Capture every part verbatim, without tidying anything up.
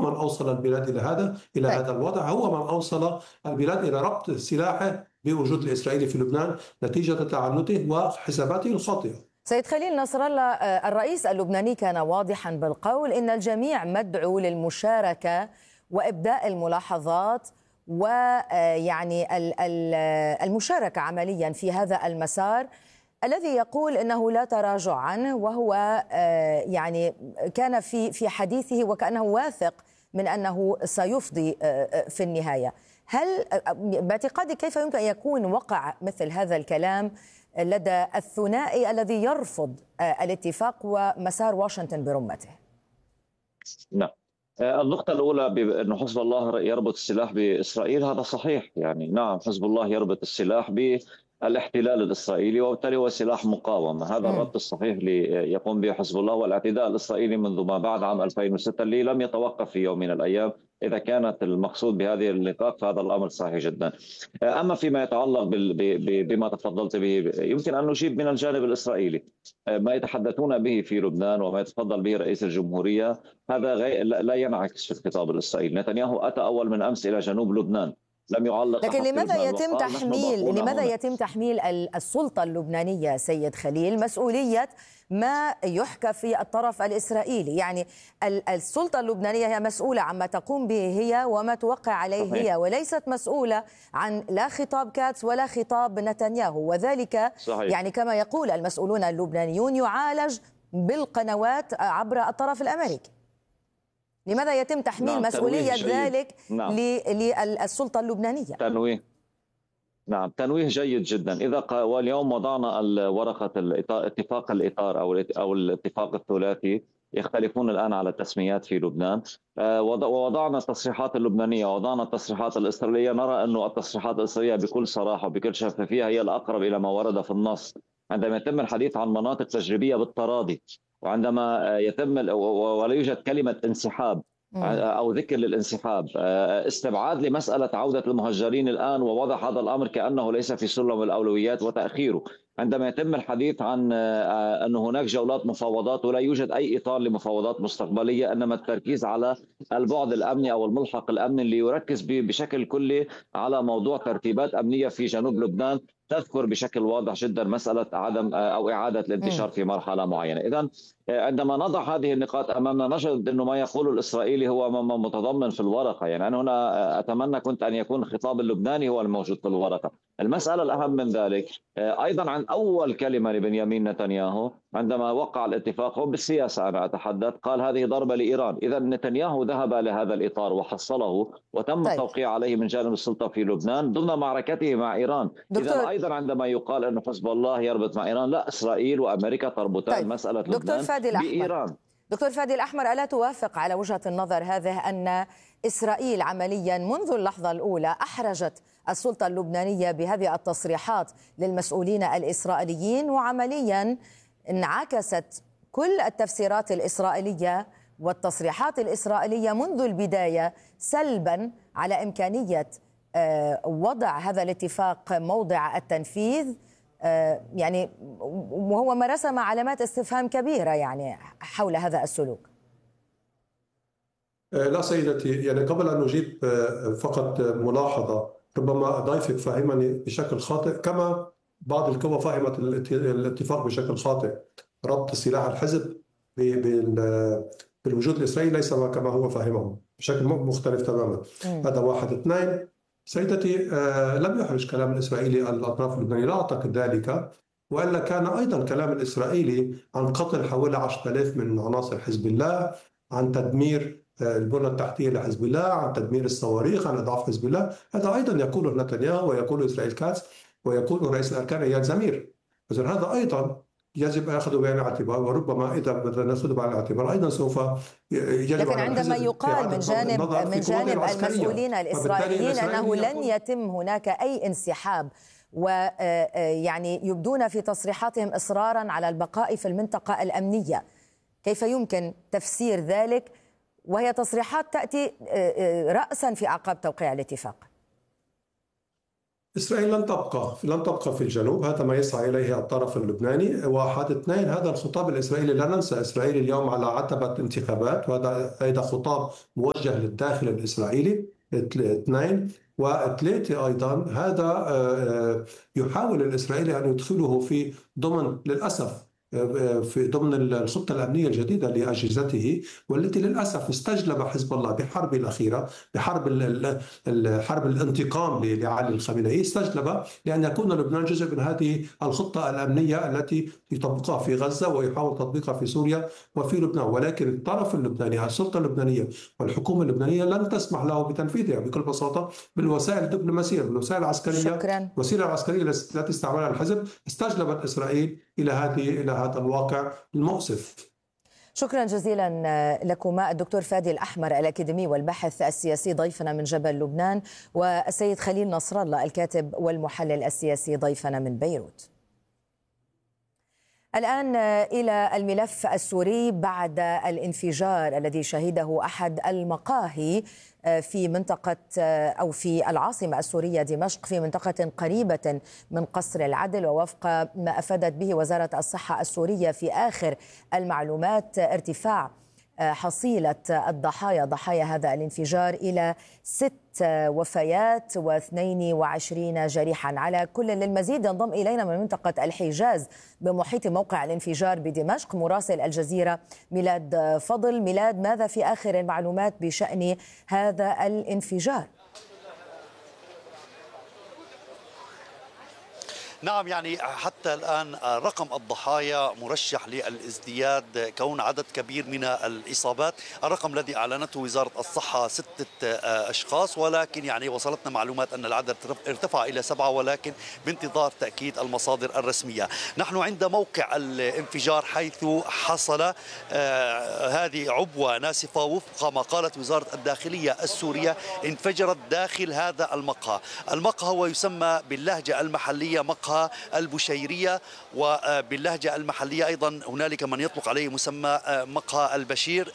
هو من أوصل البلاد إلى هذا إلى طيب. هذا الوضع، هو من أوصل البلاد إلى ربط سلاحه بوجود الإسرائيلي في لبنان نتيجة تعنته وحساباته الخاطئة. سيد خليل نصر الله، الرئيس اللبناني كان واضحا بالقول إن الجميع مدعو للمشاركة وإبداء الملاحظات ويعني المشاركة عمليا في هذا المسار الذي يقول انه لا تراجع عنه، وهو يعني كان في في حديثه وكانه واثق من انه سيفضي في النهايه. هل باعتقادك كيف يمكن ان يكون وقع مثل هذا الكلام لدى الثنائي الذي يرفض الاتفاق ومسار واشنطن برمته؟ نعم، النقطة الأولى بأنه حزب الله يربط السلاح بإسرائيل، هذا صحيح. يعني نعم، حزب الله يربط السلاح بالاحتلال الإسرائيلي، وبالتالي هو سلاح مقاومة. هذا الربط الصحيح اللي يقوم به حزب الله، والاعتداء الإسرائيلي منذ ما بعد عام ألفين وستة اللي لم يتوقف في يوم من الأيام. إذا كانت المقصود بهذه النقاط فهذا الأمر صحيح جدا. أما فيما يتعلق بما تفضلت به، يمكن أن نجيب من الجانب الإسرائيلي. ما يتحدثون به في لبنان وما يتفضل به رئيس الجمهورية هذا لا ينعكس في الخطاب الإسرائيلي. نتنياهو أتى أول من أمس إلى جنوب لبنان، لم يعلق. لكن لماذا يتم تحميل لماذا يتم تحميل السلطة اللبنانية سيد خليل مسؤولية ما يحكى في الطرف الإسرائيلي؟ يعني السلطة اللبنانية هي مسؤولة عما تقوم به هي وما توقع عليه صحيح. هي، وليست مسؤولة عن لا خطاب كاتس ولا خطاب نتنياهو، وذلك صحيح. يعني كما يقول المسؤولون اللبنانيون يعالج بالقنوات عبر الطرف الأمريكي. لماذا يتم تحميل نعم مسؤولية ذلك نعم. للسلطة اللبنانية؟ تنويه نعم تنويه جيد جدا. إذا واليوم وضعنا ورقة اتفاق الإطار أو أو الاتفاق الثلاثي، يختلفون الآن على التسميات في لبنان، ووضعنا التصريحات اللبنانية ووضعنا التصريحات الإسرائيلية. نرى أنه التصريحات الإسرائيلية بكل صراحة وبكل شفافية هي الأقرب إلى ما ورد في النص. عندما يتم الحديث عن مناطق تجريبية بالتراضي، وعندما يتم ولا يوجد كلمة انسحاب أو ذكر للانسحاب، استبعاد لمسألة عودة المهجرين الآن ووضع هذا الأمر كأنه ليس في سلم الأولويات وتأخيره. عندما يتم الحديث عن أن هناك جولات مفاوضات ولا يوجد أي إطار لمفاوضات مستقبلية، إنما التركيز على البعد الأمني أو الملحق الأمني اللي يركز بشكل كلي على موضوع ترتيبات أمنية في جنوب لبنان، تذكر بشكل واضح جدا مسألة عدم أو إعادة الانتشار في مرحلة معينة. إذن عندما نضع هذه النقاط أمامنا نجد أنه ما يقوله الإسرائيلي هو ما متضمن في الورقة. يعني أنا هنا أتمنى كنت أن يكون الخطاب اللبناني هو الموجود في الورقة. المسألة الأهم من ذلك أيضا عن أول كلمة لبنيامين نتنياهو عندما وقع الاتفاق، هو بالسياسة أنا أتحدث، قال هذه ضربة لإيران. إذا نتنياهو ذهب لهذا الإطار وحصله وتم طيب. التوقيع عليه من جانب السلطة في لبنان ضمن معركته مع إيران. إذا أيضا عندما يقال أن حزب الله يربط مع إيران، لا، إسرائيل وأمريكا تربطان طيب. مسألة دكتور لبنان فادي بإيران. دكتور فادي الأحمر، ألا توافق على وجهة النظر هذه أن إسرائيل عمليا منذ اللحظة الأولى أحرجت السلطة اللبنانية بهذه التصريحات للمسؤولين الإسرائيليين، وعمليا انعكست كل التفسيرات الإسرائيلية والتصريحات الإسرائيلية منذ البداية سلبا على إمكانية وضع هذا الاتفاق موضع التنفيذ، يعني وهو ما رسم علامات استفهام كبيرة يعني حول هذا السلوك؟ لا سيدتي، يعني قبل أن نجيب فقط ملاحظة، ربما ضيفك فهمني بشكل خاطئ كما بعض القوى فهمت الاتفاق بشكل خاطئ. ربط سلاح الحزب بالوجود الإسرائيلي ليس كما هو فهمه، بشكل مختلف تماما. هذا واحد. اثنين سيدتي، آه لم يحرج كلام الإسرائيلي الأطراف اللبنانية، لا أعتقد ذلك، وإلا كان أيضا كلام الإسرائيلي عن قتل حوالي عشرة آلاف من عناصر حزب الله، عن تدمير البنى التحتية لحزب الله، عن تدمير الصواريخ، عن إضعاف حزب الله. هذا أيضا يقوله نتنياهو ويقوله إسرائيل كاتس ويقوله رئيس الأركان إياد زمير. إذن هذا أيضا يجب أن يأخذ بعين الاعتبار، وربما إذا بدنا نأخذ بعين الاعتبار أيضا سوف يجب. لكن عندما يقال من جانب من جانب المسؤولين الإسرائيليين أنه لن يتم هناك أي انسحاب، ويعني يبدون في تصريحاتهم إصرارا على البقاء في المنطقة الأمنية، كيف يمكن تفسير ذلك وهي تصريحات تأتي رأسا في أعقاب توقيع الاتفاق؟ إسرائيل لن تبقى لن تبقى في الجنوب، هذا ما يسعى إليه الطرف اللبناني. واحد. اثنين، هذا الخطاب الإسرائيلي، لا ننسى إسرائيل اليوم على عتبة انتخابات، وهذا أيضا خطاب موجه للداخل الإسرائيلي. اثنين. وثلاثة أيضا، هذا يحاول الإسرائيلي أن يدخله في ضمن، للأسف، في ضمن الخطة الأمنية الجديدة لأجهزته، والتي للأسف استجلب حزب الله بحرب الأخيرة، بحرب حرب الانتقام لعلي الخامنئي، استجلب لأن يكون لبنان جزء من هذه الخطة الأمنية التي يطبقها في غزة ويحاول تطبيقها في سوريا وفي لبنان. ولكن الطرف اللبناني، السلطة اللبنانية والحكومة اللبنانية لن تسمح له بتنفيذها بكل بساطة بالوسائل الدبلوماسية، بالوسائل العسكرية. شكرا. الوسيلة العسكرية التي استعملها الحزب استجلبت إسرائيل إلى هذه إلى هذا الواقع المؤسف. شكرا جزيلا لكما الدكتور فادي الأحمر الأكاديمي والباحث السياسي ضيفنا من جبل لبنان، والسيد خليل نصر الله الكاتب والمحلل السياسي ضيفنا من بيروت. الآن إلى الملف السوري بعد الانفجار الذي شهده أحد المقاهي في منطقة أو في العاصمة السورية دمشق، في منطقة قريبة من قصر العدل. ووفق ما أفادت به وزارة الصحة السورية في آخر المعلومات، ارتفاع حصيلة الضحايا ضحايا هذا الانفجار إلى ست وفيات واثنين وعشرين جريحا. على كل للمزيد ينضم إلينا من منطقة الحجاز بمحيط موقع الانفجار بدمشق مراسل الجزيرة ميلاد فضل. ميلاد، ماذا في آخر المعلومات بشأن هذا الانفجار؟ نعم، يعني حتى الآن رقم الضحايا مرشح للازدياد كون عدد كبير من الإصابات. الرقم الذي أعلنته وزارة الصحة ستة أشخاص، ولكن يعني وصلتنا معلومات أن العدد ارتفع إلى سبعة، ولكن بانتظار تأكيد المصادر الرسمية. نحن عند موقع الانفجار حيث حصل هذه عبوة ناسفة وفق ما قالت وزارة الداخلية السورية انفجرت داخل هذا المقهى. المقهى هو يسمى باللهجة المحلية مقهى البشيرية، وباللهجة المحلية أيضا هنالك من يطلق عليه مسمى مقهى البشير.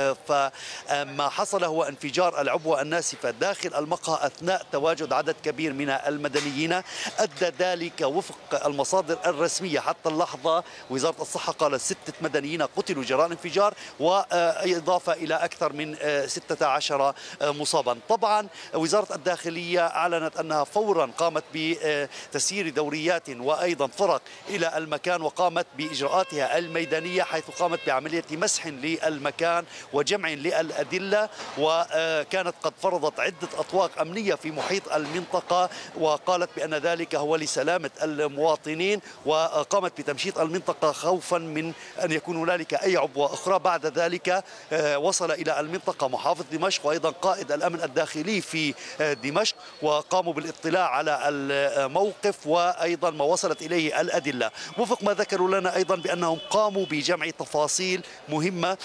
فما حصل هو انفجار العبوة الناسفة داخل المقهى أثناء تواجد عدد كبير من المدنيين. أدى ذلك وفق المصادر الرسمية حتى اللحظة وزارة الصحة قالت ستة مدنيين قتلوا جراء الانفجار، وإضافة إلى أكثر من ستة عشر مصابا. طبعا وزارة الداخلية أعلنت أنها فورا قامت بتسيير دوريات وأيضا فرق إلى المكان، وقامت بإجراءاتها الميدانية حيث قامت بعملية مسح للمكان وجمع للأدلة، وكانت قد فرضت عدة أطواق أمنية في محيط المنطقة، وقالت بأن ذلك هو لسلامة المواطنين، وقامت بتمشيط المنطقة خوفا من أن يكون هنالك أي عبوة أخرى. بعد ذلك وصل إلى المنطقة محافظ دمشق وأيضا قائد الأمن الداخلي في دمشق، وقاموا بالاطلاع على الموقف وأيضا ما وصلت إليه الأدلة. وفق ما ذكروا لنا أيضا بأنهم قاموا بجمع تفاصيل مهمة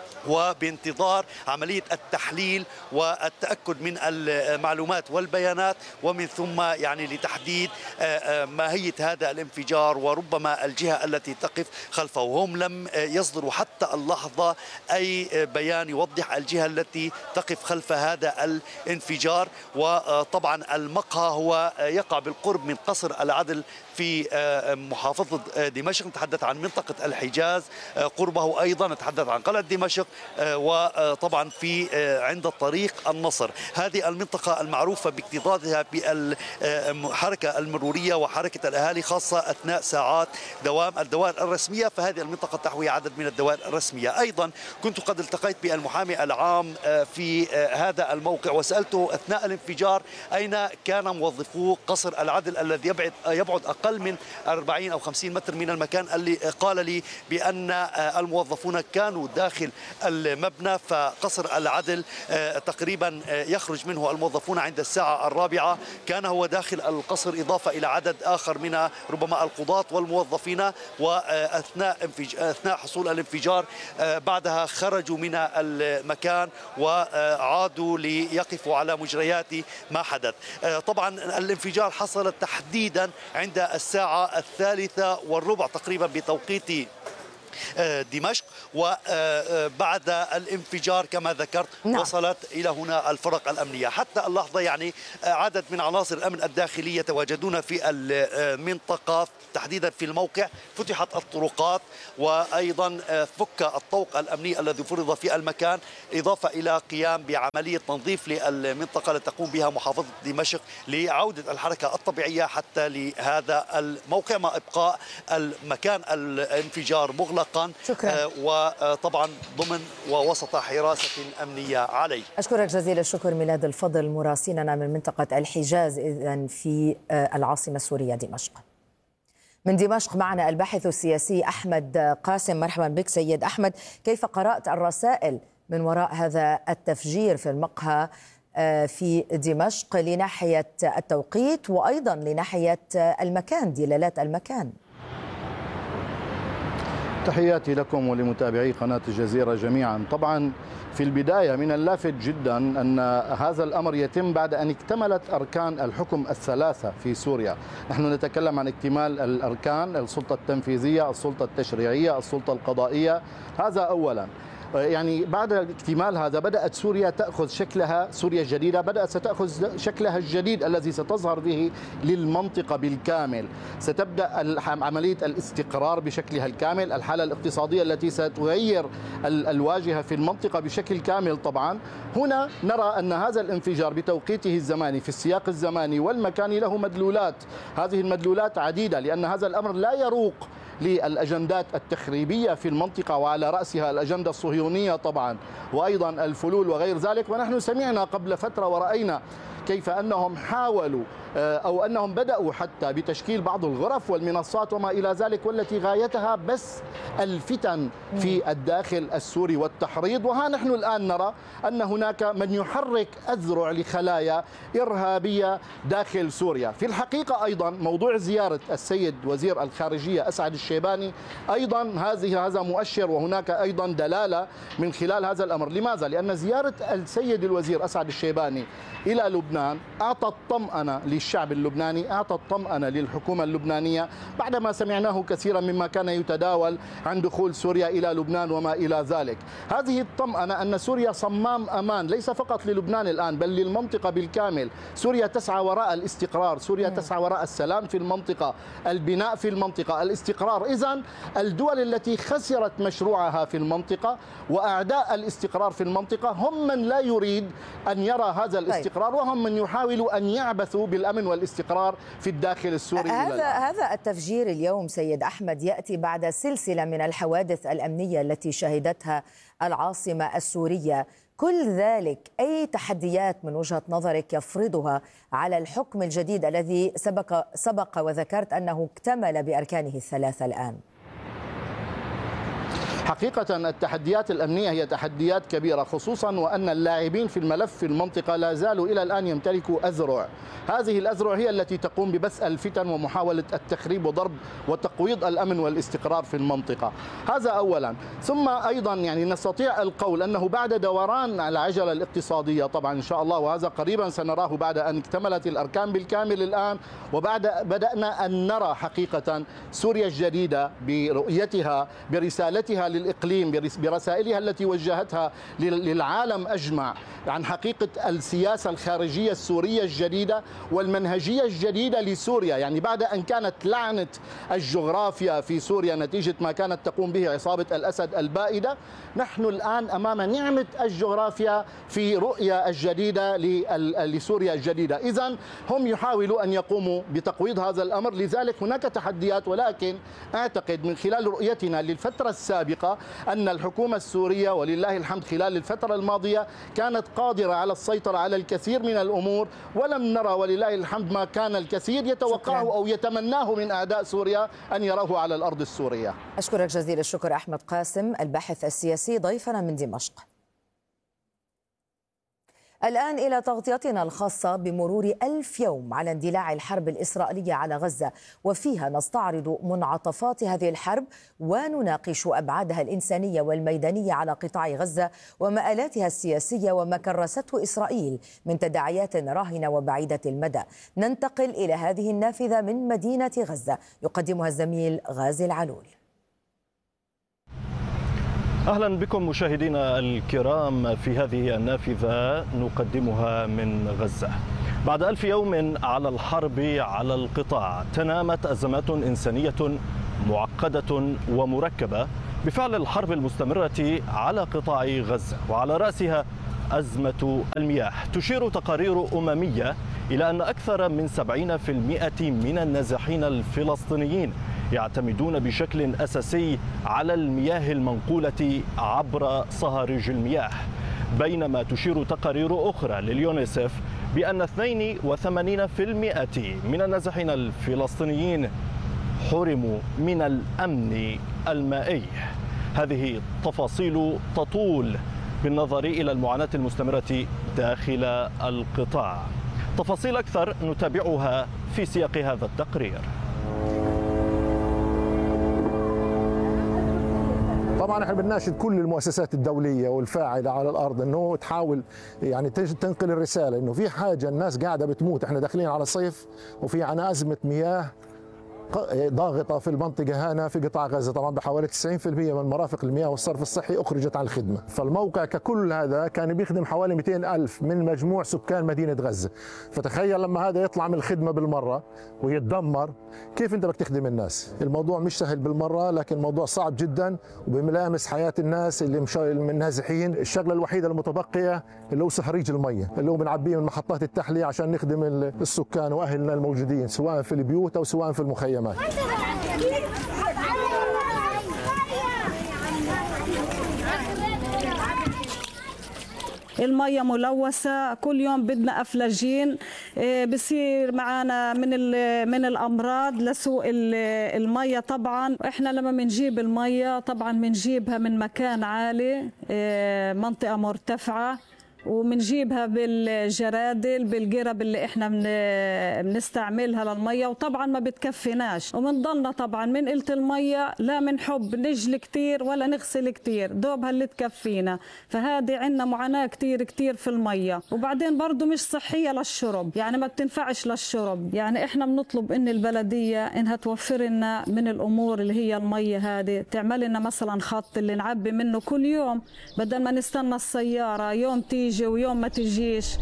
وبانتظار عملية التحليل والتأكد من المعلومات والبيانات، ومن ثم يعني لتحديد ماهية هذا الانفجار وربما الجهة التي تقف خلفه. وهم لم يصدروا حتى اللحظة أي بيان يوضح الجهة التي تقف خلف هذا الانفجار. وطبعا المقهى هو يقع بالقرب من قصر العدل في محافظة دمشق، نتحدث عن منطقة الحجاز، قربه أيضا نتحدث عن قلعة دمشق، وطبعا في عند الطريق النصر. هذه المنطقة المعروفة باكتظاظها بالحركة المرورية وحركة الأهالي خاصة أثناء ساعات دوام الدوائر الرسمية، فهذه المنطقة تحوي عدد من الدوائر الرسمية. أيضا كنت قد التقيت بالمحامي العام في هذا الموقع وسألته أثناء الانفجار أين كان موظفو قصر العدل الذي يبعد يبعد أقل من أربعين أو خمسين متر من المكان، اللي قال لي بأن الموظفون كانوا داخل المبنى، فقصر العدل تقريبا يخرج منه الموظفون عند الساعة الرابعة. كان هو داخل القصر إضافة إلى عدد آخر من ربما القضاة والموظفين، وأثناء أثناء حصول الانفجار بعدها خرجوا من المكان وعادوا ليقفوا على مجريات ما حدث. طبعا الانفجار حصل تحديدا عند الساعة الثالثة والربع تقريبا بتوقيت دمشق، وبعد الانفجار كما ذكرت نعم. وصلت إلى هنا الفرق الأمنية. حتى اللحظة يعني عدد من عناصر الأمن الداخلية يتواجدون في المنطقة تحديدا في الموقع. فتحت الطرقات وأيضا فك الطوق الأمني الذي فرض في المكان، إضافة إلى قيام بعملية تنظيف للمنطقة التي تقوم بها محافظة دمشق لعودة الحركة الطبيعية حتى لهذا الموقع، مع إبقاء المكان الانفجار مغلقا شكرا. وطبعا ضمن ووسط حراسة أمنية عليه. أشكرك جزيل الشكر ميلاد الفضل مراسلنا من منطقة الحجاز إذن في العاصمة السورية دمشق. من دمشق معنا الباحث السياسي أحمد قاسم. مرحبا بك سيد أحمد، كيف قرأت الرسائل من وراء هذا التفجير في المقهى في دمشق لناحية التوقيت وأيضا لناحية المكان، دلالات المكان؟ تحياتي لكم ولمتابعي قناة الجزيرة جميعا. طبعا في البداية من اللافت جدا أن هذا الأمر يتم بعد أن اكتملت أركان الحكم الثلاثة في سوريا. نحن نتكلم عن اكتمال الأركان، السلطة التنفيذية، السلطة التشريعية، السلطة القضائية. هذا أولا. يعني بعد اكتمال هذا بدأت سوريا تأخذ شكلها، سوريا الجديدة بدأت ستأخذ شكلها الجديد الذي ستظهر به للمنطقة بالكامل. ستبدأ عملية الاستقرار بشكلها الكامل، الحالة الاقتصادية التي ستغير الواجهة في المنطقة بشكل كامل. طبعا هنا نرى أن هذا الانفجار بتوقيته الزماني في السياق الزماني والمكاني له مدلولات. هذه المدلولات عديدة، لأن هذا الأمر لا يروق للأجندات التخريبية في المنطقة وعلى رأسها الأجندة الصهيونية طبعا، وأيضا الفلول وغير ذلك. ونحن سمعنا قبل فترة ورأينا كيف أنهم حاولوا أو أنهم بدأوا حتى بتشكيل بعض الغرف والمنصات وما إلى ذلك، والتي غايتها بس الفتن في الداخل السوري والتحريض. وها نحن الآن نرى أن هناك من يحرك أذرع لخلايا إرهابية داخل سوريا. في الحقيقة أيضا موضوع زيارة السيد وزير الخارجية أسعد الشيباني أيضا هذه هذا مؤشر، وهناك أيضا دلالة من خلال هذا الأمر. لماذا؟ لأن زيارة السيد الوزير أسعد الشيباني إلى لبنان أعطت طمأنة للشعب اللبناني، أعطت طمأنة للحكومة اللبنانية بعدما سمعناه كثيرا مما كان يتداول عن دخول سوريا إلى لبنان وما إلى ذلك. هذه الطمأنة أن سوريا صمام أمان ليس فقط للبنان الآن بل للمنطقة بالكامل. سوريا تسعى وراء الاستقرار، سوريا تسعى وراء السلام في المنطقة، البناء في المنطقة، الاستقرار. إذن الدول التي خسرت مشروعها في المنطقة وأعداء الاستقرار في المنطقة هم من لا يريد أن يرى هذا الاستقرار، وهم من يحاولوا أن يعبثوا بالأمن والاستقرار في الداخل السوري. هذا هذا التفجير اليوم سيد أحمد يأتي بعد سلسلة من الحوادث الأمنية التي شهدتها العاصمة السورية. كل ذلك أي تحديات من وجهة نظرك يفرضها على الحكم الجديد الذي سبق سبق وذكرت أنه اكتمل بأركانه الثلاثة الآن؟ حقيقة التحديات الأمنية هي تحديات كبيرة، خصوصا وأن اللاعبين في الملف في المنطقة لا زالوا إلى الآن يمتلكوا أذرع. هذه الأذرع هي التي تقوم ببث الفتن ومحاولة التخريب وضرب وتقويض الأمن والاستقرار في المنطقة. هذا أولا. ثم أيضا يعني نستطيع القول أنه بعد دوران العجلة الاقتصادية طبعا إن شاء الله، وهذا قريبا سنراه بعد أن اكتملت الأركان بالكامل الآن، وبعد بدأنا أن نرى حقيقة سوريا الجديدة برؤيتها برسالتها للإقليم، برسائلها التي وجهتها للعالم أجمع عن حقيقة السياسة الخارجية السورية الجديدة والمنهجية الجديدة لسوريا. يعني بعد أن كانت لعنة الجغرافيا في سوريا نتيجة ما كانت تقوم به عصابة الأسد البائدة، نحن الآن أمام نعمة الجغرافيا في رؤية الجديدة لسوريا الجديدة. إذن هم يحاولوا أن يقوموا بتقويض هذا الأمر، لذلك هناك تحديات. ولكن أعتقد من خلال رؤيتنا للفترة السابقة أن الحكومة السورية ولله الحمد خلال الفترة الماضية كانت قادرة على السيطرة على الكثير من الأمور، ولم نرى ولله الحمد ما كان الكثير يتوقعه أو يتمناه من أعداء سوريا أن يروه على الأرض السورية. أشكرك جزيل الشكر أحمد قاسم الباحث السياسي ضيفنا من دمشق. الآن إلى تغطيتنا الخاصة بمرور ألف يوم على اندلاع الحرب الإسرائيلية على غزة، وفيها نستعرض منعطفات هذه الحرب ونناقش أبعادها الإنسانية والميدانية على قطاع غزة ومآلاتها السياسية وما كرسته إسرائيل من تداعيات راهنة وبعيدة المدى. ننتقل إلى هذه النافذة من مدينة غزة يقدمها الزميل غازي العلول. أهلا بكم مشاهدينا الكرام في هذه النافذة نقدمها من غزة. بعد ألف يوم على الحرب على القطاع تنامت أزمات إنسانية معقدة ومركبة بفعل الحرب المستمرة على قطاع غزة، وعلى رأسها أزمة المياه. تشير تقارير أممية إلى أن أكثر من سبعين بالمئة من النازحين الفلسطينيين يعتمدون بشكل أساسي على المياه المنقولة عبر صهاريج المياه، بينما تشير تقارير أخرى لليونيسف بأن اثنين وثمانين بالمئة من النازحين الفلسطينيين حرموا من الأمن المائي. هذه تفاصيل تطول بالنظر إلى المعاناة المستمرة داخل القطاع. تفاصيل أكثر نتابعها في سياق هذا التقرير. طبعا احنا بنناشد كل المؤسسات الدوليه والفاعله على الارض انه تحاول يعني تنقل الرساله انه في حاجه، الناس قاعده بتموت، احنا داخلين على صيف وفي عنا ازمه مياه ضاغطه في المنطقه هنا في قطاع غزه. طبعا بحوالي تسعين بالمئة من مرافق المياه والصرف الصحي اخرجت عن الخدمه، فالموقع ككل هذا كان بيخدم حوالي مئتين ألف من مجموع سكان مدينه غزه. فتخيل لما هذا يطلع من الخدمه بالمره ويتدمر، كيف انت بدك تخدم الناس؟ الموضوع مش سهل بالمره، لكن الموضوع صعب جدا وبملامس حياه الناس اللي مش من نازحين. الشغله الوحيده المتبقيه اللي هو صهريج الميه اللي هو بنعبيه من محطات التحليه عشان نخدم السكان واهلنا الموجودين سواء في البيوت او سواء في المخيمات. المية ملوثة، كل يوم بدنا أفلاجين، بصير معنا من من الأمراض لسوء المية. طبعا إحنا لما بنجيب المية طبعا بنجيبها من مكان عالي، منطقة مرتفعة، وبنجيبها بالجرادل بالقرب اللي احنا بنستعملها للميه، وطبعا ما بتكفيناش، وبنضلنا طبعا من قله الميه لا بنحب نجلي كثير ولا نغسل كثير، دوبها اللي تكفينا. فهذه عندنا معاناه كثير كثير في الميه، وبعدين برضه مش صحيه للشرب، يعني ما بتنفعش للشرب. يعني احنا بنطلب ان البلديه انها توفر لنا من الامور اللي هي الميه هذه، تعمل لنا مثلا خط اللي نعبي منه كل يوم بدل ما نستنى السياره يوم تيجي ويوم ما تجيش.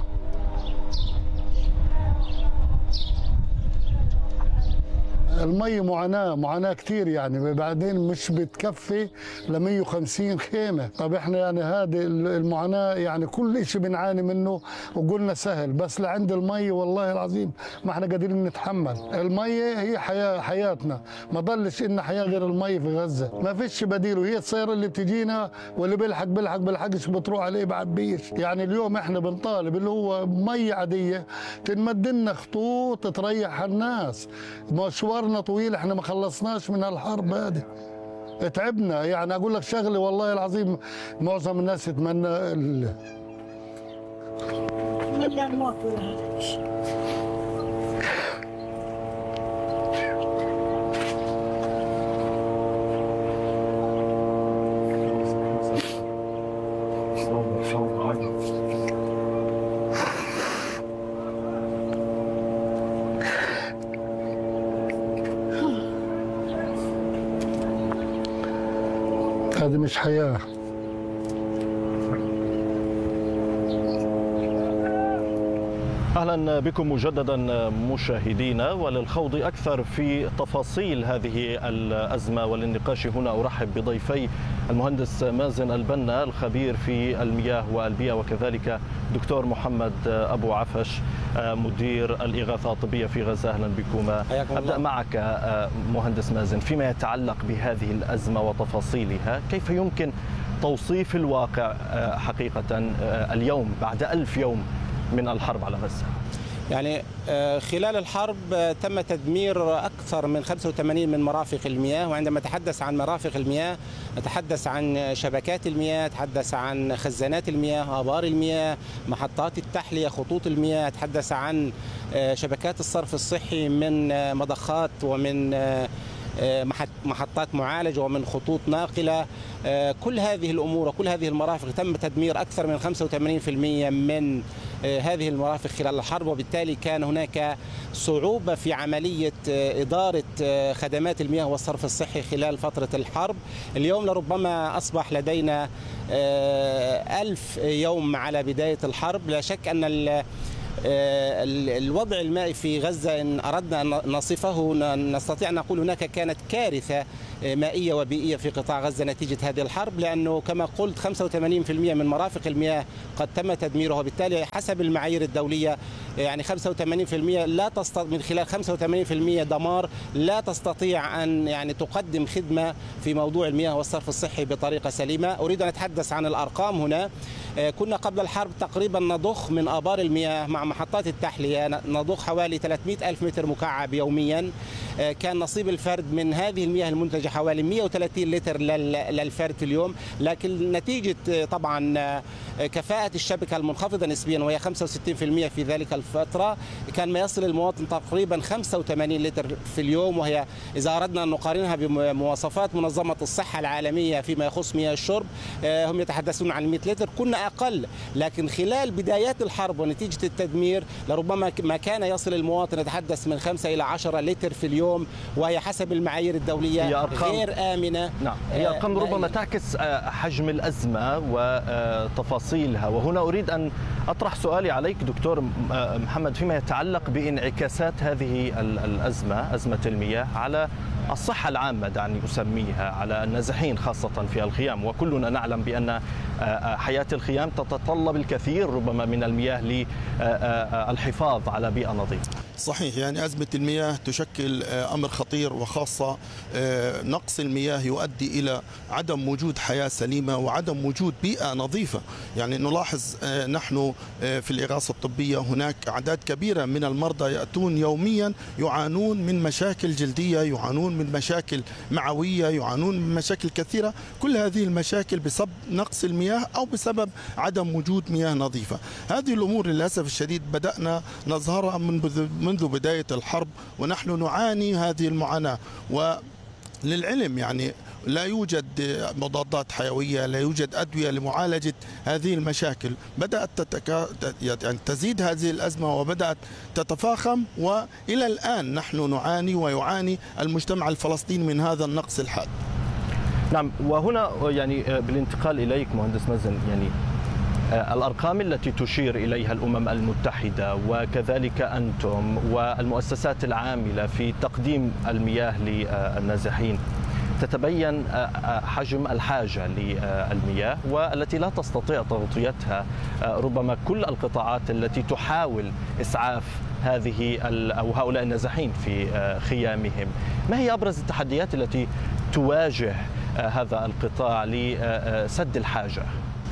المي معاناة معاناة كتير، يعني بعدين مش بتكفي ل مئة وخمسين خيمة. طب احنا يعني هذه المعاناة يعني كل اشي بنعاني منه وقلنا سهل، بس لعند المي والله العظيم ما احنا قادرين نتحمل. المي هي حياة حياتنا، ما ضلش إن حياة غير المي في غزة، ما فيش بديل. وهي السيارة اللي بتجينا واللي بيلحق بيلحق بيلحقش بتروح عليه بعبيش. يعني اليوم احنا بنطالب اللي هو مي عادية تنمد لنا خطوط تريح الناس. مشوارنا طويل، احنا ما خلصناش من الحرب هذه، تعبنا. يعني اقول لك شغله والله العظيم معظم الناس يتمنى ال... هذه مش حياة. أهلا بكم مجددا مشاهدينا، وللخوض أكثر في تفاصيل هذه الأزمة والنقاش هنا أرحب بضيفي المهندس مازن البنا الخبير في المياه والبيئة، وكذلك دكتور محمد أبو عفش مدير الإغاثة الطبية في غزة. أهلا بكما. أبدأ معك مهندس مازن، فيما يتعلق بهذه الأزمة وتفاصيلها، كيف يمكن توصيف الواقع حقيقة اليوم بعد ألف يوم من الحرب على غزة؟ يعني خلال الحرب تم تدمير أكثر من خمسة وثمانين من مرافق المياه، وعندما نتحدث عن مرافق المياه نتحدث عن شبكات المياه، نتحدث عن خزانات المياه، آبار المياه، محطات التحلية، خطوط المياه، نتحدث عن شبكات الصرف الصحي من مضخات ومن محطات معالجة ومن خطوط ناقلة. كل هذه الأمور وكل هذه المرافق تم تدمير أكثر من خمسة وثمانين بالمئة من هذه المرافق خلال الحرب، وبالتالي كان هناك صعوبة في عملية إدارة خدمات المياه والصرف الصحي خلال فترة الحرب. اليوم لربما أصبح لدينا ألف يوم على بداية الحرب. لا شك أن الوضع المائي في غزة إن أردنا أن نصفه نستطيع أن نقول هناك كانت كارثة مائية وبيئية في قطاع غزة نتيجة هذه الحرب، لأنه كما قلت خمسة وثمانين بالمئة من مرافق المياه قد تم تدميرها، وبالتالي حسب المعايير الدولية يعني خمسة وثمانين بالمئة لا تستطيع من خلال خمسة وثمانين بالمئة دمار لا تستطيع أن يعني تقدم خدمة في موضوع المياه والصرف الصحي بطريقة سليمة. أريد أن أتحدث عن الأرقام هنا. كنا قبل الحرب تقريبا نضخ من آبار المياه مع محطات التحلية نضخ حوالي ثلاثمئة ألف متر مكعب يوميا. كان نصيب الفرد من هذه المياه المنتجة حوالي مئة وثلاثين لتر للفرد في اليوم، لكن نتيجة طبعا كفاءة الشبكة المنخفضة نسبيا وهي خمسة وستين بالمئة في ذلك الفترة كان ما يصل المواطن تقريبا خمسة وثمانين لتر في اليوم، وهي إذا أردنا أن نقارنها بمواصفات منظمة الصحة العالمية فيما يخص مياه الشرب هم يتحدثون عن مئة لتر، كنا أقل. لكن خلال بدايات الحرب ونتيجة التدمير لربما ما كان يصل المواطن يتحدث من خمسة إلى عشرة لتر في اليوم، وهي حسب المعايير الدولية غير آمنة. نعم، هي أرقام ربما تعكس حجم الأزمة وتفاصيلها. وهنا أريد أن أطرح سؤالي عليك دكتور محمد فيما يتعلق بانعكاسات هذه الأزمة، أزمة المياه، على الصحة العامة دعني أسميها، على النازحين خاصة في الخيام. وكلنا نعلم بأن حياة الخيام تتطلب الكثير ربما من المياه للحفاظ على بيئة نظيفة. صحيح، يعني أزمة المياه تشكل أمر خطير، وخاصة نقص المياه يؤدي إلى عدم وجود حياة سليمة وعدم وجود بيئة نظيفة. يعني نلاحظ نحن في الإغاثة الطبية هناك أعداد كبيرة من المرضى يأتون يوميا يعانون من مشاكل جلدية، يعانون من مشاكل معوية، يعانون من مشاكل كثيرة. كل هذه المشاكل بسبب نقص المياه أو بسبب عدم وجود مياه نظيفة. هذه الأمور للأسف الشديد بدأنا نظهرها منذ منذ بداية الحرب، ونحن نعاني هذه المعاناة. وللعلم يعني لا يوجد مضادات حيوية، لا يوجد أدوية لمعالجة هذه المشاكل. بدأت تتكا... يعني تزيد هذه الأزمة وبدأت تتفاقم، وإلى الآن نحن نعاني ويعاني المجتمع الفلسطيني من هذا النقص الحاد. نعم، وهنا يعني بالانتقال إليك مهندس مازن، يعني الأرقام التي تشير إليها الأمم المتحدة وكذلك أنتم والمؤسسات العاملة في تقديم المياه للنازحين تتبين حجم الحاجة للمياه والتي لا تستطيع تغطيتها ربما كل القطاعات التي تحاول إسعاف هذه أو هؤلاء النازحين في خيامهم. ما هي أبرز التحديات التي تواجه هذا القطاع لسد الحاجة؟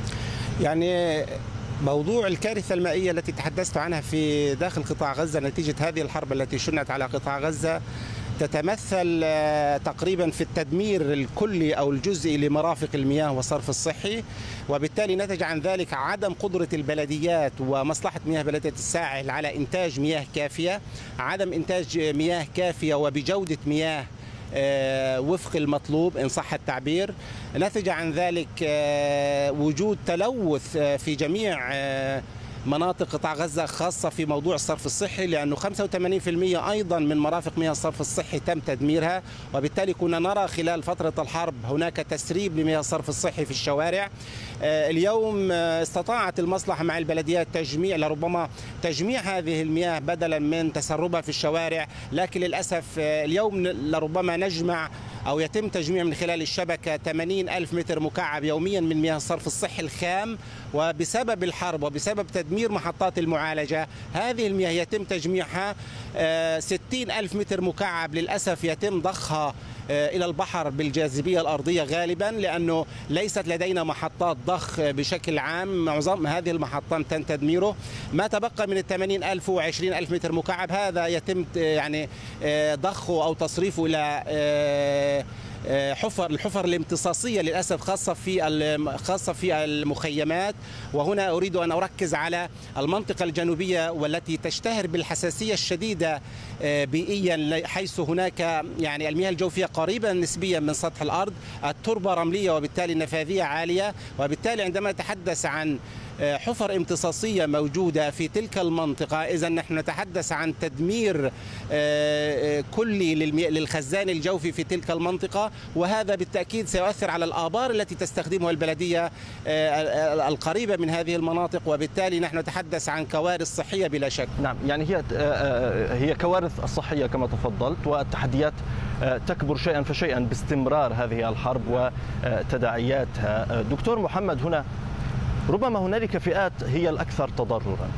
يعني موضوع الكارثة المائية التي تحدثت عنها في داخل قطاع غزة نتيجة هذه الحرب التي شنت على قطاع غزة تتمثل تقريبا في التدمير الكلي أو الجزئي لمرافق المياه والصرف الصحي، وبالتالي نتج عن ذلك عدم قدرة البلديات ومصلحة مياه بلدية الساحل على إنتاج مياه كافية، عدم إنتاج مياه كافية وبجودة مياه وفق المطلوب إن صح التعبير. نتج عن ذلك وجود تلوث في جميع مناطق قطاع غزة خاصة في موضوع الصرف الصحي، لأنه خمسة وثمانين بالمئة أيضا من مرافق مياه الصرف الصحي تم تدميرها، وبالتالي كنا نرى خلال فترة الحرب هناك تسريب لمياه الصرف الصحي في الشوارع. اليوم استطاعت المصلحة مع البلديات تجميع لربما تجميع هذه المياه بدلا من تسربها في الشوارع، لكن للأسف اليوم لربما نجمع أو يتم تجميع من خلال الشبكة ثمانين ألف متر مكعب يوميا من مياه الصرف الصحي الخام، وبسبب الحرب وبسبب تدمير محطات المعالجة هذه المياه يتم تجميعها ستين ألف متر مكعب للأسف يتم ضخها إلى البحر بالجاذبية الأرضية غالبا، لأنه ليست لدينا محطات ضخ بشكل عام، معظم هذه المحطات تم تدميره. ما تبقى من الثمانين ألف وعشرين ألف متر مكعب هذا يتم يعني ضخه أو تصريفه إلى حفر الحفر الامتصاصية للأسف خاصة في خاصة في المخيمات. وهنا أريد أن أركز على المنطقة الجنوبية والتي تشتهر بالحساسية الشديدة بيئيا، حيث هناك يعني المياه الجوفية قريبة نسبيا من سطح الأرض، التربة رملية وبالتالي النفاذية عالية. وبالتالي عندما نتحدث عن حفر امتصاصية موجودة في تلك المنطقة، إذا نحن نتحدث عن تدمير كلي للخزان الجوفي في تلك المنطقة، وهذا بالتأكيد سيؤثر على الآبار التي تستخدمها البلدية القريبة من هذه المناطق، وبالتالي نحن نتحدث عن كوارث صحية بلا شك. نعم، يعني هي هي كوارث الصحية كما تفضلت، والتحديات تكبر شيئا فشيئا باستمرار هذه الحرب وتداعياتها. دكتور محمد، هنا ربما هنالك فئات هي الأكثر تضررا،